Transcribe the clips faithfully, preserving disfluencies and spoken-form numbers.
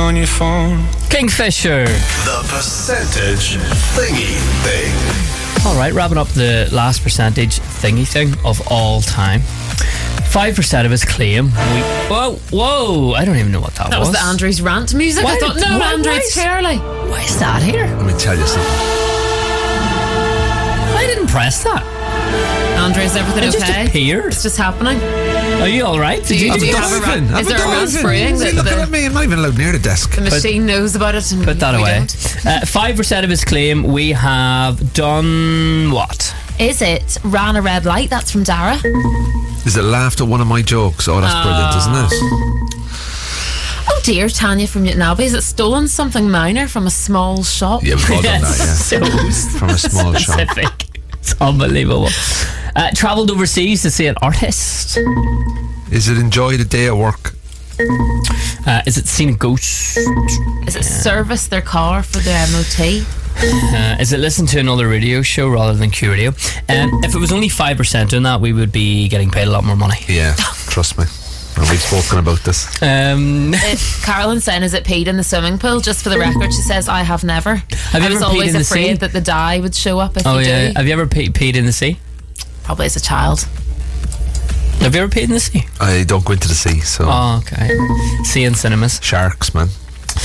on your phone. Kingfisher. The percentage thingy thing. All right, wrapping up the last percentage thingy thing of all time. Five percent of us claim we. Whoa, whoa! I don't even know what that, That was the Andrew's rant music. Why I thought, did- no, why- Andrew, why it's is- too early. Why is that here? Let me tell you something. I didn't press that. Andrew, is everything It okay? just appeared. It's just happening. Are you all right? Did Do you, you- do you I'm have a diving. rat- I'm is there a rat diving. spraying See, that looking the- at me. I'm not even allowed near the desk. The machine knows about it. And put that we away? don't. Uh, Five percent of us claim we have done what? Is it ran a red light? That's from Dara. Is it laughed at one of my jokes? Oh, that's brilliant, isn't it? Oh dear, Tanya from Newton Abbey. Is it stolen something minor from a small shop? Yeah, we've all done that, yeah. So From a small shop. specific. It's unbelievable. Uh, travelled overseas to see an artist. Is it enjoy the day at work? Uh, is it seen a ghost? Is it service their car for their M O T? Uh, is it listen to another radio show rather than Q Radio? Um, if it was only five percent doing that, we would be getting paid a lot more money. Yeah, trust me. And we've spoken about this. Um, If Carolyn saying, is it peed in the swimming pool? Just for the record, she says, I have never. Have you I was ever peed always in the afraid sea? that the dye would show up if oh you yeah. do. Have you ever pe- peed in the sea? Probably as a child. Have you ever peed in the sea? I don't go into the sea, so. Oh, okay. Sea and cinemas. Sharks, man.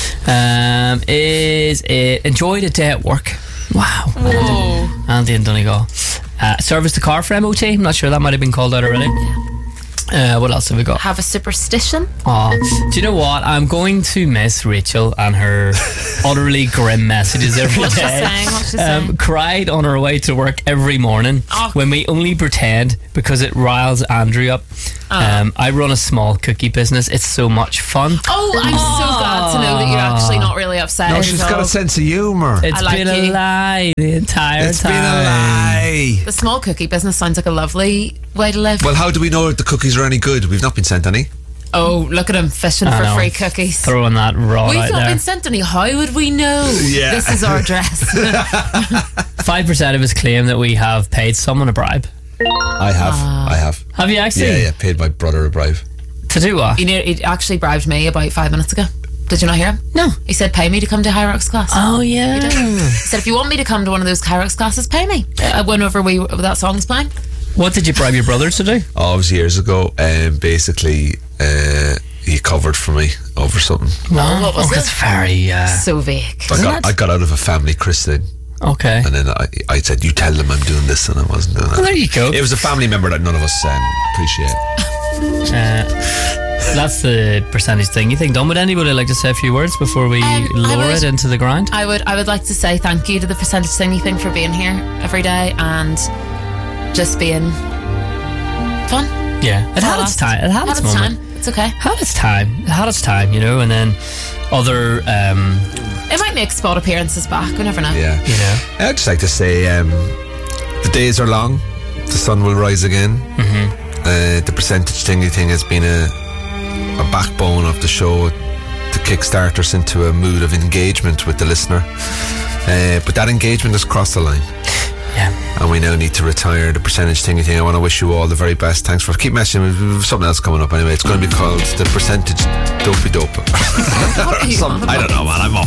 Um, is it enjoyed a day at work? Wow. Whoa. Andy in Donegal. Uh, service the car for M O T. I'm not sure, that might have been called out already. Uh, what else have we got? Have a superstition? Aw. Do you know what? I'm going to miss Rachel and her utterly grim messages every What's she day. saying? What's she Um, saying? cried on her way to work every morning Oh. when we only pretend because it riles Andrew up. Um, I run a small cookie business. It's so much fun. Oh, I'm so glad to know that you're actually not really upset. No, she's at got all. a sense of humour. It's I like been a you. lie the entire It's time. been a lie. The small cookie business sounds like a lovely way to live. Well, how do we know if the cookies are any good? We've not been sent any. Oh, look at him fishing I for know. free cookies. Throwing that rod We've out not there. been sent any. How would we know? Yeah. This is our address. Five percent of us claim that we have paid someone a bribe. I have. I have. Have you actually? Yeah, yeah. Paid my brother a bribe. To do what? You know, he actually bribed me about five minutes ago. Did you not hear him? No. He said, pay me to come to High Rocks class. Oh yeah. He said, if you want me to come to one of those High Rocks classes, pay me. Uh, whenever we that song's playing. What did you bribe your brother to do? Oh, it was years ago. And um, basically, uh, he covered for me over something. No, what was oh, it? That's very. Uh, So vague. I got, it? I got out of a family christening. okay. And then I, I said, you tell them I'm doing this, and I wasn't doing that. Well, there you go. It was a family member that none of us um, appreciate. Uh, that's the percentage thing. You think done? Would anybody like to say a few words before we Um, I lower would- it into the ground? I would I would like to say thank you to the percentage thingy thing for being here every day and just being fun. Yeah, it had its time. It had its moment. time. It's okay. It had its time. It had its time, you know. And then other, um, It might make spot appearances back. We never know. Yeah. you know. I'd just like to say um, the days are long. The sun will rise again. Mm-hmm. Uh, the percentage thingy thing has been a, a backbone of the show to kickstart us into a mood of engagement with the listener. Uh, but that engagement has crossed the line. Yeah. And we now need to retire the percentage thingy thing. I want to wish you all the very best. Thanks for keep messaging. We've something else coming up anyway. It's going to be called the percentage dopey dope. Some, I don't know, man. I'm off.